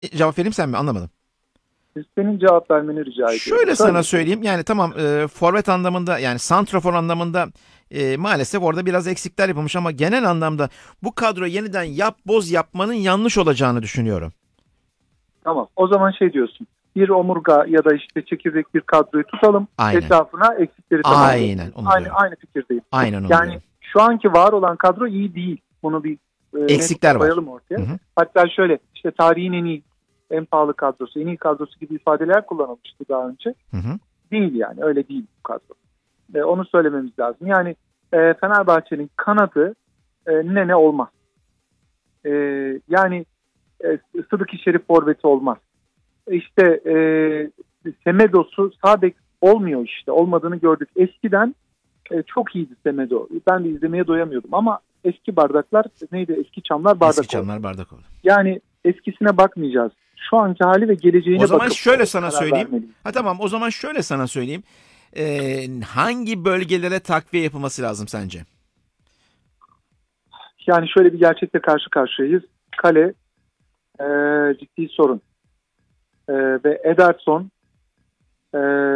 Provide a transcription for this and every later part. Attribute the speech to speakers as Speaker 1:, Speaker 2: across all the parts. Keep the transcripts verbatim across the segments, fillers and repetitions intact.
Speaker 1: Cevap vereyim sen mi? Anlamadım.
Speaker 2: Senin cevap vermeni rica ediyorum.
Speaker 1: Şöyle
Speaker 2: Söyle.
Speaker 1: sana söyleyeyim. Yani tamam, e, forvet anlamında, yani santrafor anlamında e, maalesef orada biraz eksikler yapılmış ama genel anlamda bu kadroyu yeniden yap boz yapmanın yanlış olacağını düşünüyorum.
Speaker 2: Tamam. O zaman şey diyorsun. Bir omurga ya da işte çekirdek bir kadroyu tutalım.
Speaker 1: Aynen.
Speaker 2: Etrafına eksikleri tamamlayalım.
Speaker 1: Aynen onu
Speaker 2: Aynı
Speaker 1: diyorum.
Speaker 2: aynı fikirdeyim.
Speaker 1: Aynen onu
Speaker 2: Yani
Speaker 1: diyorum.
Speaker 2: şu anki var olan kadro iyi değil. Bunu bir e, net
Speaker 1: Eksikler var.
Speaker 2: koyalım ortaya.
Speaker 1: Hı hı.
Speaker 2: Hatta şöyle işte tarihin en iyi, en pahalı kadrosu, en iyi kadrosu gibi ifadeler kullanılmıştı daha önce.
Speaker 1: Hı hı.
Speaker 2: Değil yani. Öyle değil bu kadro. E, onu söylememiz lazım. Yani e, Fenerbahçe'nin kanadı e, ne ne olmaz. E, yani e, Sıdık İşleri forveti olmaz. İşte e, Semedo'su sağ bek olmuyor işte. Olmadığını gördük. Eskiden e, çok iyiydi Semedo. Ben de izlemeye doyamıyordum ama eski bardaklar neydi? Eski çamlar
Speaker 1: Eski
Speaker 2: bardak oldu.
Speaker 1: çamlar bardak oldu.
Speaker 2: Yani eskisine bakmayacağız. Şu anki hali ve geleceğine
Speaker 1: O zaman
Speaker 2: bakıp
Speaker 1: şöyle sana
Speaker 2: karar
Speaker 1: söyleyeyim.
Speaker 2: vermeliyiz.
Speaker 1: Ha tamam, o zaman şöyle sana söyleyeyim. Ee, hangi bölgelere takviye yapılması lazım sence?
Speaker 2: Yani şöyle bir gerçekle karşı karşıyayız. Kale e, ciddi sorun. E, ve Ederson e,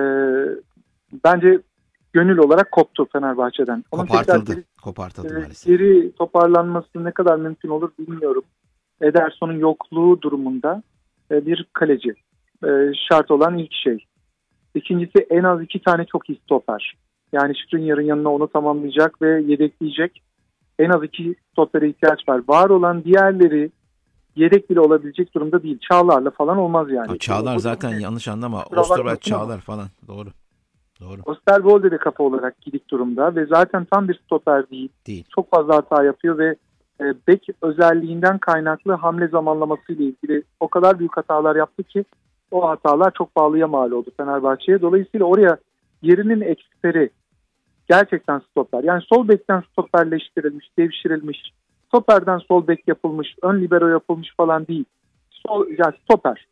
Speaker 2: bence gönül olarak koptu Fenerbahçe'den. Onun tekrar
Speaker 1: Kopartıldı.
Speaker 2: geri,
Speaker 1: Kopartıldı
Speaker 2: e,
Speaker 1: maalesef.
Speaker 2: geri toparlanması ne kadar mümkün olur bilmiyorum. Ederson'un yokluğu durumunda e, bir kaleci e, şart olan ilk şey. İkincisi en az iki tane çok iyi stoper. Yani Skriniar'ın yanına onu tamamlayacak ve yedekleyecek en az iki stopere ihtiyaç var. Var olan diğerleri yedek bile olabilecek durumda değil. Çağlar'la falan olmaz
Speaker 1: Ha,
Speaker 2: yani.
Speaker 1: Çağlar
Speaker 2: Bu, bu
Speaker 1: zaten,
Speaker 2: net.
Speaker 1: yanlış anlama.
Speaker 2: Kusura
Speaker 1: Osterwald,
Speaker 2: bakmasın ama
Speaker 1: Çağlar falan. Doğru. Doğru.
Speaker 2: Osterwolde de kafa olarak gidik durumda ve zaten tam bir stoper değil.
Speaker 1: Değil.
Speaker 2: Çok fazla hata yapıyor ve e, bek özelliğinden kaynaklı hamle zamanlaması ile ilgili o kadar büyük hatalar yaptı ki o hatalar çok pahalıya mal oldu Fenerbahçe'ye. Dolayısıyla oraya yerinin eksperi gerçekten stoper. Yani sol bekten stoperleştirilmiş, devşirilmiş, stoperden sol bek yapılmış, ön libero yapılmış falan değil. Sol, yani stoper.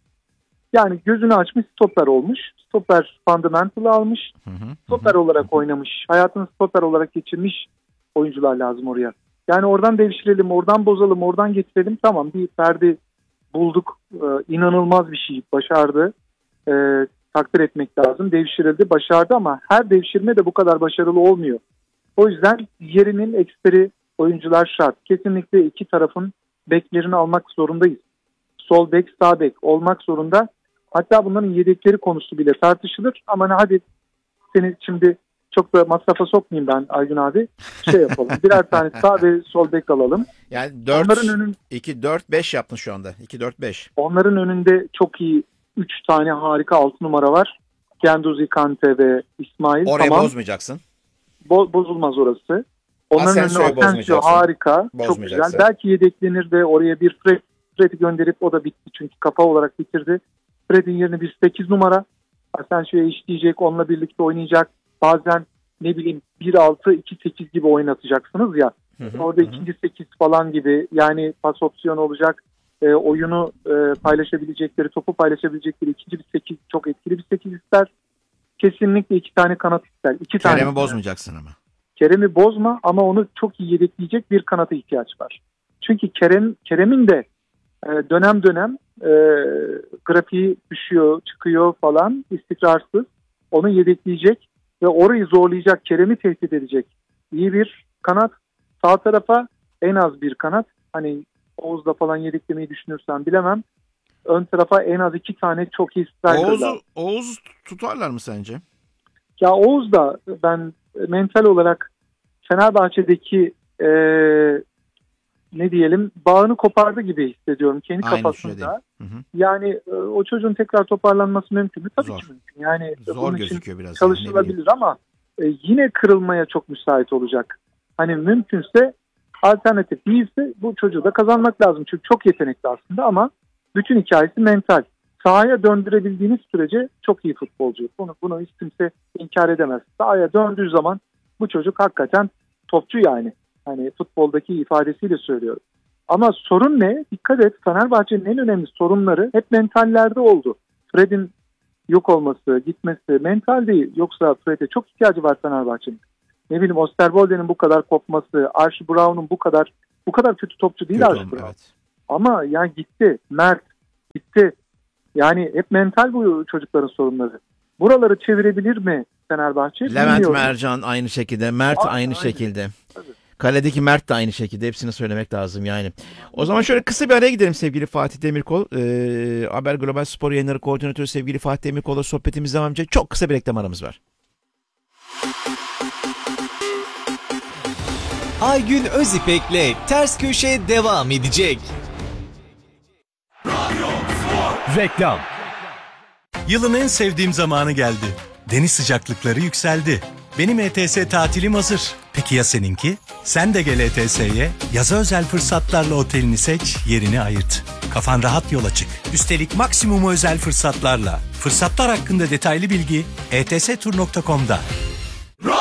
Speaker 2: Yani gözünü açmış stoper olmuş. Stoper fundamental almış.
Speaker 1: Hı hı,
Speaker 2: Stoper
Speaker 1: hı.
Speaker 2: olarak oynamış. Hayatını stoper olarak geçirmiş oyuncular lazım oraya. Yani oradan devşirelim, oradan bozalım, oradan getirelim. Tamam, bir Ferdi bulduk. Ee, inanılmaz bir şey başardı. Ee, takdir etmek lazım. Devşirildi, başardı ama her devşirme de bu kadar başarılı olmuyor. O yüzden yerinin eksperi oyuncular şart. Kesinlikle iki tarafın beklerini almak zorundayız. Sol bek, sağ bek olmak zorunda. Hatta bunların yedekleri konusu bile tartışılır. Ama ne, hadi seni şimdi çok da masrafa sokmayayım ben Aygün abi. Şey yapalım. Birer tane sağ ve sol bek alalım.
Speaker 1: Yani
Speaker 2: Onların
Speaker 1: dört
Speaker 2: önün
Speaker 1: iki dört beş yaptın şu anda. iki dört beş.
Speaker 2: onların önünde çok iyi üç tane harika altı numara var. Genduzi, Kante ve İsmail.
Speaker 1: Orayı
Speaker 2: Tamam.
Speaker 1: bozmayacaksın.
Speaker 2: Bo- bozulmaz orası. Onların önüne
Speaker 1: Asensio'yu
Speaker 2: Asensio
Speaker 1: bozmayacaksın.
Speaker 2: harika. Çok güzel.
Speaker 1: Bozmayacaksın.
Speaker 2: Belki yedeklenir ve oraya bir Fred, Fred'i gönderip o da bitti. Çünkü kafa olarak bitirdi. Fred'in yerine bir sekiz numara. Asensio'ya işleyecek. Onunla birlikte oynayacak. Bazen ne bileyim bir altı iki sekiz gibi oynatacaksınız ya.
Speaker 1: Hı hı,
Speaker 2: Orada
Speaker 1: hı.
Speaker 2: ikinci sekiz falan gibi. Yani pas opsiyonu olacak. E, oyunu e, paylaşabilecekleri, topu paylaşabilecekleri ikinci bir sekiz, çok etkili bir sekiz ister. Kesinlikle iki tane kanat ister. İki tane
Speaker 1: Kerem'i
Speaker 2: ister.
Speaker 1: bozmayacaksın ama.
Speaker 2: Kerem'i bozma ama onu çok iyi yedekleyecek bir kanata ihtiyaç var. Çünkü Kerem Kerem'in de e, dönem dönem e, grafiği düşüyor, çıkıyor falan, istikrarsız. Onu yedekleyecek ve orayı zorlayacak, Kerem'i tehdit edecek iyi bir kanat. Sağ tarafa en az bir kanat. Hani Oğuz'da falan yedeklemeyi düşünürsen bilemem. Ön tarafa en az iki tane çok iyi striker lazım.
Speaker 1: Oğuz'u Oğuz tutarlar mı sence?
Speaker 2: Ya Oğuz da ben mental olarak Fenerbahçe'deki e, ne diyelim bağını kopardı gibi hissediyorum kendi
Speaker 1: Aynı
Speaker 2: kafasında.
Speaker 1: düşüncedeyim. Hı hı.
Speaker 2: Yani e, o çocuğun tekrar toparlanması mümkün mü? Tabii
Speaker 1: Zor.
Speaker 2: ki mümkün. Yani
Speaker 1: Zor
Speaker 2: bunun için
Speaker 1: gözüküyor biraz. Yani, ne
Speaker 2: çalışılabilir
Speaker 1: bileyim.
Speaker 2: ama e, yine kırılmaya çok müsait olacak. Hani mümkünse alternatif değilse bu çocuğu da kazanmak lazım. Çünkü çok yetenekli aslında ama bütün hikayesi mental. Sahaya döndürebildiğiniz sürece çok iyi futbolcu. Bunu, bunu hiç kimse inkar edemez. Sahaya döndüğü zaman bu çocuk hakikaten topçu yani. Hani futboldaki ifadesiyle söylüyorum. Ama sorun ne? Dikkat et, Fenerbahçe'nin en önemli sorunları hep mentallerde oldu. Fred'in yok olması, gitmesi mental değil. Yoksa Fred'e çok ihtiyacı var Fenerbahçe'nin. Ne bileyim Osterwolde'nin bu kadar kopması, Archie Brown'un bu kadar bu kadar kötü topçu değil
Speaker 1: Kötü
Speaker 2: Archie
Speaker 1: olma,
Speaker 2: Brown.
Speaker 1: evet.
Speaker 2: Ama yani gitti. Mert, Bitti. Yani hep mental bu çocukların sorunları. Buraları çevirebilir mi Fenerbahçe?
Speaker 1: Levent
Speaker 2: Bilmiyorum.
Speaker 1: Mercan aynı şekilde, Mert
Speaker 2: Aynen,
Speaker 1: aynı
Speaker 2: aynen.
Speaker 1: şekilde.
Speaker 2: Tabii.
Speaker 1: Kaledeki Mert de aynı şekilde. Hepsini söylemek lazım yani. O zaman şöyle kısa bir araya gidelim sevgili Fatih Demirkol. Ee, Haber Global Spor Yayınları Koordinatörü sevgili Fatih Demirkol'la sohbetimiz devam edecek. Çok kısa bir reklam aramız var.
Speaker 3: Aygün Özipek'le Ters Köşe devam edecek.
Speaker 4: Reklam. Yılın en sevdiğim zamanı geldi. Deniz sıcaklıkları yükseldi. Benim E T S tatilim hazır. Peki ya seninki? Sen de gel E T S'ye. Yaza özel fırsatlarla otelini seç, yerini ayırt. Kafan rahat yola çık. Üstelik maksimumu özel fırsatlarla. Fırsatlar hakkında detaylı bilgi e t s tur nokta com'da.